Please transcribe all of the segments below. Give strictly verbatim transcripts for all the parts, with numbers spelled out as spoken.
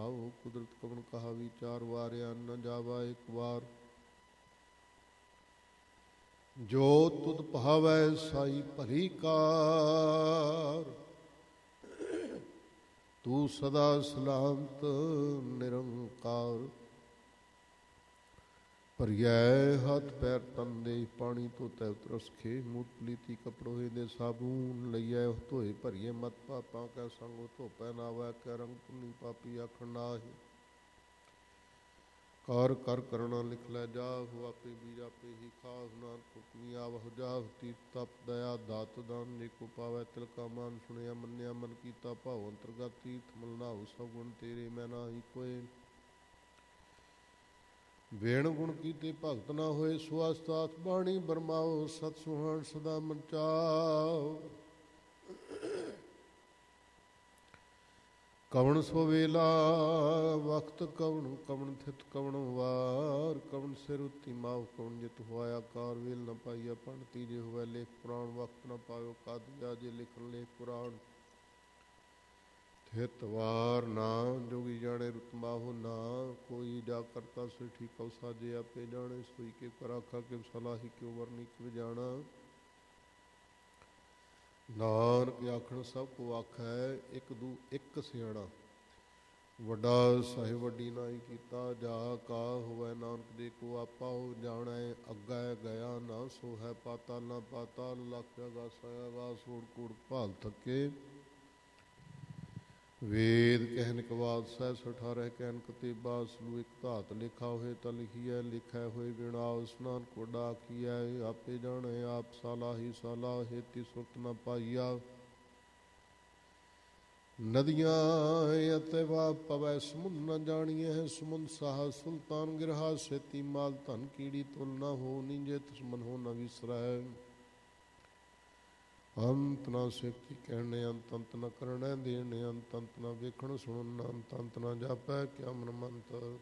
ਭਾਵ ਕੁਦਰਤ ਕਵਣ ਕਹਾ ਵਿਚਾਰ ਵਾਰਿਆ ਨ ਜਾਵਾ ਇੱਕ ਵਾਰ। ਜੋ ਤੁਧ ਭਾਵੈ ਸਾਈ ਭਲੀ ਕਾਰ, ਤੂੰ ਸਦਾ ਸਲਾਮਤ ਨਿਰੰਕਾਰ। ਭਰਿਐ ਹੱਥ ਪੈਰ ਤਨ ਦੇ ਪਾਣੀ ਧੋਤੈ ਉਤਰਸ ਖੇ, ਮੂਤ ਪਲੀਤੀ ਕਪੜੋ ਦੇ ਸਾਬੂਨ ਲਈਐ ਧੋਏ। ਭਰੀਏ ਮਤ ਪਾਪਾਂ ਕੈ ਸੰਗ ਧੋਪੈ, ਨਾਵੈ ਕੈ ਰੰਗ ਪੁੰਨੀ ਪਾਪੀ ਆਖਣ ਨਾਹੀ। ਕਾਰ ਕਰ ਕਰਣਾ ਲਿਖ ਲੈ ਜਾਹੁ, ਆਪੇ ਬੀਜ ਆਪੇ ਹੀ ਖਾਹੁ। ਨਾਨਕ ਹੁਕਮੀ ਆਵਹੁ ਜਾਹੁ, ਤੀਰਥ ਤਪ ਦਇਆ ਦਾਤ ਦਾਨ ਜੇ ਕੋ ਪਾਵੈ ਤਿਲ ਕਾ ਮਾਨ। ਸੁਣਿਆ ਮੰਨਿਆ ਮਨ ਕੀਤਾ ਭਾਉ ਅੰਤਰਗਤ, ਤੀਰਥ ਮਲ ਨਾਹੁ ਸਭ ਗੁਣ ਤੇਰੇ ਮੈਂ ਨਾਹੀ ਕੋਇ। ਵੇਣ ਗੁਣ ਕੀਤੇ ਭਗਤ ਨਾ ਹੋਏ, ਸੁਆਸਤਾਤ ਬਾਣੀ ਬਰਮਾਓ। ਸਤ ਸੁਹਾਣ ਸਦਾ ਮਨ ਚਾਓ, ਕਵਣ ਸੋ ਵੇਲਾ ਵਕਤ ਕਵਣ। ਕਵਣ ਥਿਤ ਕਵਣ ਵਾਰ, ਕਵਣ ਸਿਰ ਉਤੀ ਮਾਵ। ਕਵਣ ਜਿਤ ਹੋਇਆ ਕਾਰ, ਵੇਲ ਨ ਪਾਈਆ ਪੰਡਤੀ। ਜੇ ਹੋਵੇ ਲੇਖ ਪੁਰਾਣ, ਵਕਤ ਨ ਪਾਇਓ ਕਾਦੀਆ। ਜੇ ਲਿਖਣ ਲੇਖ ਪੁਰਾਣ, ਥਿਤ ਵਾਰ ਨਾ। ਜੋਗੀ ਜਾਣੇ ਰੁਤ ਮਾਹੋ ਨਾ, ਕੋਈ ਜਾ ਕਰਤਾ ਸਿਠੀ ਕਉ ਸਾਜੇ। ਆਪੇ ਜਾਣੇ ਸੋਈ ਕੇ ਕਰ ਆਖਾ, ਕਿਵ ਸਲਾਹੀ ਕਿਉ ਵਰਨੀ ਕਿਵ ਜਾਣਾ। ਨਾਨਕ ਆਖਣ ਸਭ ਕੋ ਆਖੈ, ਇੱਕ ਦੂ ਇੱਕ ਸਿਆਣਾ। ਵੱਡਾ ਸਾਹਿਬ ਵੱਡੀ ਨਾਈ ਕੀਤਾ, ਜਾ ਕਾ ਹੋਵੈ ਨਾਨਕ ਦੇ ਕੋ ਆਪਾ। ਹੋ ਜਾਣੈ ਅੱਗੈ ਗਿਆ ਨਾ, ਸੋ ਹੈ ਪਾਤਾਲ ਨਾ ਪਾਤਾਲ। ਲੱਖ ਅਗਾਸ ਅਗਾਸ, ਊੜ ਕੂੜ ਭਾਲ ਥੱਕੇ। ਵੇਦ ਕਹਿਨ ਕਵਾਦ ਸਹਿ ਅਠਾਰਹ ਕਹਿਨ ਕਤੇਬਾ। ਸਲੂ ਇੱਕ ਧਾਤ ਲਿਖਾ ਹੋਏ ਤਾਂ ਲਿਖੀਐ, ਲਿਖੈ ਹੋਏ ਵਿਣਾਓ। ਇਸਨਾਨ ਕੋਡਾ ਆਖੀਐ, ਆਪੇ ਜਾਣੈ ਆਪ ਸਾਲਾਹੀ ਸਾਲਾ। ਹੇਤੀ ਸੁਰਤ ਨ ਪਾਈਆ ਨਦੀਆਂ ਅਤੇ ਵਾ ਪਵੈ, ਸਮੁੰਦ ਨ ਜਾਣੀਐ। ਸਮੁੰਦ ਸਾਹ ਸੁਲਤਾਨ ਗਿਰਹਾ, ਸੇਤੀ ਮਾਲ ਧਨ ਕੀੜੀ ਤੁਲ ਨ ਹੋ। ਨੀਂਜੇ ਤਿਸ ਮਨ ਹੋ ਨ ਵਿਸਰੈ। ਅੰਤ ਨਾ ਸਿਫਤੀ ਕਹਿਣੇ, ਅੰਤ ਅੰਤ ਨ ਕਰਣੈ ਦੇਣੇ। ਅੰਤ ਅੰਤ ਨ ਵੇਖਣ ਸੁਣਨ, ਅੰਤ ਅੰਤ ਨ ਜਾਪੈ ਕਿਆ ਮਨ ਮੰਤਰ।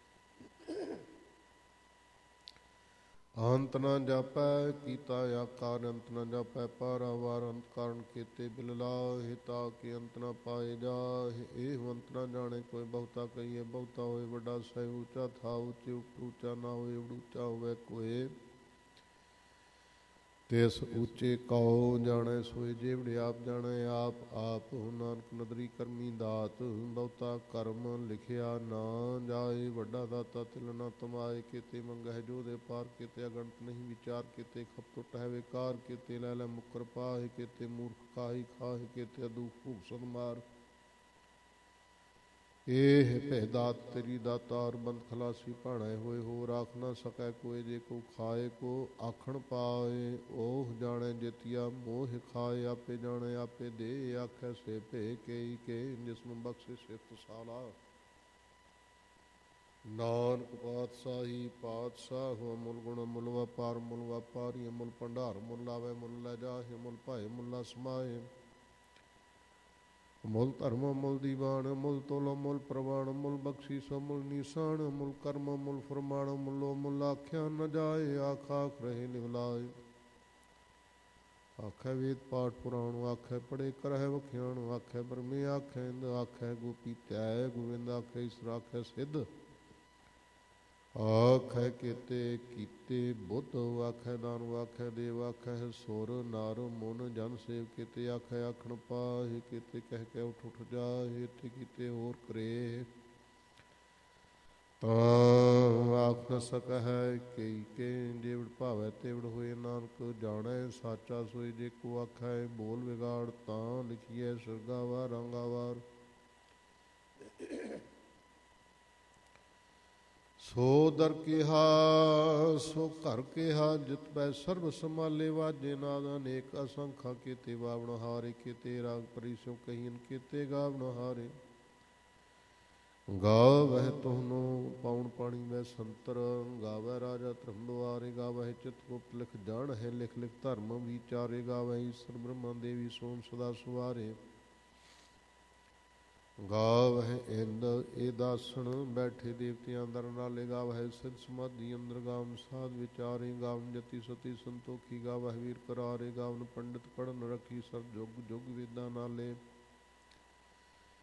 ਅੰਤ ਨ ਜਾਪੈ ਕੀਤਾ ਆਕਾਰ, ਅੰਤ ਨ ਜਾਪੈ ਪਾਰਾਵਾਰ। ਅੰਤ ਕਾਰਨ ਕੀਤੇ ਬਿਲ ਲਾਹੇ, ਤਾ ਕੇ ਅੰਤ ਨ ਪਾਏ ਜਾਹੇ। ਇਹ ਅੰਤ ਨ ਜਾਣੇ ਕੋਈ ਬਹੁਤਾ ਕਹੀਏ। ਬਹੁਤਾ ਹੋਏ ਵੱਡਾ ਸਹਿ ਉੱਚਾ ਥਾ, ਉੱਚੇ ਉੱਪਰ ਉੱਚਾ ਨਾ ਹੋਏ। ਉੜ ਉੱਚਾ ਹੋਵੇ ਕੋਏ, ਤਿਸ ਉੱਚੇ ਕਉ ਜਾਣੈ ਸੋਏ। ਜੇਵੜੇ ਆਪ ਜਾਣੈ ਆਪ ਆਪ, ਨਾਨਕ ਨਦਰੀ ਕਰਮੀ ਦਾਤ। ਬਹੁਤਾ ਕਰਮ ਲਿਖਿਆ ਨਾ ਜਾਏ, ਵੱਡਾ ਦਾਤਾ ਤਿਲ ਨ ਤਮਾਏ। ਕੀਤੇ ਮੰਗਹਿ ਜੋ ਦੇ ਪਾਰ, ਕੀਤੇ ਅਗਣਤ ਨਹੀਂ ਵਿਚਾਰ। ਕੀਤੇ ਖਪ ਟੁੱਟ ਹੈ ਵਿਕਾਰ, ਕੀਤੇ ਲੈ ਲੈ ਮੁਕਰ ਪਾਹੇ। ਕੀਤੇ ਮੂਰਖ ਕਾਹੀ ਖਾਹੇ, ਕੀਤੇ ਅਦੂਖ ਭੂਖ ਸਦ ਮਾਰ। ਇਹ ਭੈ ਦਾਤ ਤੇਰੀ ਦਾਤਾਰ, ਬੰਦ ਖਲਾਸੀ ਭਾਣੈ ਹੋਏ। ਹੋ ਰਾਖ ਨਾ ਸਕੈ ਕੋਇ, ਜੇ ਕੋ ਖਾਏ ਕੋ ਆਖਣ ਪਾਏ। ਉਹ ਜਾਣੈ ਜੇਤੀਆ ਮੋਹ ਖਾਏ, ਆਪੇ ਜਾਣੈ ਆਪੇ ਦੇ। ਆਖੈ ਸੇ ਭੇ ਕੇਈ ਕੇ, ਜਿਸਮ ਬਖਸ਼ੇ ਸਿਫਤ ਸਾਲਾ। ਨਾਨਕ ਪਾਤਸ਼ਾਹੀ ਪਾਤਸ਼ਾਹ, ਅਮੁੱਲ ਗੁਣ ਅਮੁੱਲ ਵਪਾਰ। ਮੁੱਲ ਵਪਾਰੀ ਅਮੁੱਲ ਭੰਡਾਰ, ਮੁੱਲ ਆਵੈ ਮੁੱਲ ਲੈ ਜਾਹੇ। ਮੁੱਲ ਭਾਏ ਮੁੱਲਾ ਸਮਾਏ, ਅਮੁੱਲ ਧਰਮ ਅਮੁੱਲ ਦੀਵਾਨ। ਅਮੁੱਲ ਤੋਲ ਅਮੁੱਲ ਪ੍ਰਵਾਨ, ਅਮੁੱਲ ਬਖਸ਼ੀਸ ਅਮੁੱਲ ਨੀਸਾਨ। ਅਮੁੱਲ ਕਰਮ ਅਮੁੱਲ ਫਰਮਾਨ, ਅਮੁੱਲੋ ਅਮੁੱਲ ਆਖਿਆ ਨ ਜਾਏ। ਆਖ ਆਖ ਰਹੇ ਲਿਵਲਾਏ, ਆਖੈ ਵੇਦ ਪਾਠ ਪੁਰਾਣ। ਆਖੈ ਪੜ੍ਹੇ ਕਰਹਿ ਵਖਿਆਣ, ਆਖੈ ਬ੍ਰਹਮੇ ਆਖੈ ਇੰਦ। ਆਖੈ ਗੋਪੀਤੈ ਗੋਵਿੰਦ, ਆਖੈ ਈਸਰ ਆਖੈ ਸਿੱਧ। ਆਖੈ ਕੀਤੇ ਕੀਤੇ ਬੁੱਧ, ਆਖੈ ਦਾਨਵ ਆਖੈ ਦੇਵ। ਆਖੈ ਸੁਰ ਨਰ ਮੁਨ ਜਨ ਸੇਵ। ਕੀਤੇ ਆਖੈ ਆਖਣ ਪਾਹੇ, ਕੀਤੇ ਕਹਿ ਕੇ ਉਠ ਉਠ ਜਾਹੇ। ਇੱਥੇ ਕੀਤੇ ਹੋਰ ਕਰੇ, ਤਾਂ ਆਖ ਨ ਸਕਹਿ ਕਈ ਕੇ। ਜੇਵੜ ਭਾਵੈ ਤੇਵੜ ਹੋਏ, ਨਾਨਕ ਜਾਣੈ ਸਾਚਾ ਸੋਏ। ਜੇ ਕੋ ਆਖੈ ਬੋਲ ਵਿਗਾੜ, ਤਾਂ ਲਿਖੀਐ ਸਰਗਾਵਾਰ ਰੰਗਾਵਾਰ। ਸੋ ਦਰ ਕਿਹਾ ਸੋ ਘਰ ਕਿਹਾ, ਜਿਤ ਪੈ ਸਰਬ ਸੰਭਾਲੇ। ਵਾਜੇ ਨਾਦ ਅਨੇਕ ਅਸੰਖਾ, ਕੀਤੇ ਵਾਵਣ ਹਾਰੇ। ਕੀਤੇ ਰਾਗ ਪਰੀ ਸਿਉ ਕਹੀਨ, ਕੀਤੇ ਗਾਵਣ ਹਾਰੇ। ਗਾਵਹਿ ਤੁਹਾਨੂੰ ਪਾਉਣ ਪਾਣੀ ਵੈ ਸੰਤਰ, ਗਾਵੈ ਰਾਜਾ ਧਰਮ ਦੁਆਰੇ। ਗਾਵਹਿ ਚਿਤ ਗੁਪਤ ਲਿਖ ਜਾਣ ਹੈ, ਲਿਖ ਲਿਖ ਧਰਮ ਵਿਚਾਰੇ। ਗਾਵਹਿ ਈਸਰ ਬ੍ਰਹਮਾ ਦੇਵੀ ਸੋਮ ਸਦਾ ਸੁਵਾਰੇ। ਗਾਵਹਿ ਇੰਦ ਇਹ ਦਾਸਣ ਬੈਠੇ, ਦੇਵਤਿਆਂ ਦਰ ਨਾਲੇ। ਗਾਵਹਿ ਸਿਧ ਸਮਾਧੀ ਅੰਦਰ, ਗਾਵਨ ਸਾਧ ਵਿਚਾਰੇ। ਗਾਵਨ ਜਤੀ ਸਤੀ ਸੰਤੋਖੀ, ਗਾਵਹਿ ਵੀਰ ਕਰਾਰੇ। ਗਾਵਨ ਪੰਡਿਤ ਪੜਨ ਰਖੀ, ਸਰ ਜੁਗ ਜੁਗ ਵੇਦਾਂ ਨਾਲੇ।